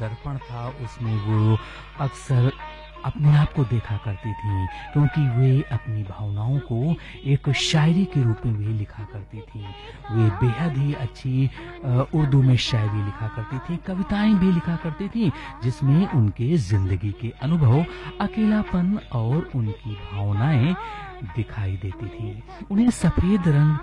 दर्पण था उसमें वो अक्सर अपने आप को देखा करती थीं, क्योंकि वे अपनी भावनाओं को एक शायरी के रूप में भी लिखा करती थीं। वे बेहद ही अच्छी उर्दू में शायरी लिखा करती थीं, कविताएं भी लिखा करती थीं, जिसमें उनके जिंदगी के अनुभव, अकेलापन और उनकी भावनाएं दिखाई देती थी। उन्हें सफेद रंग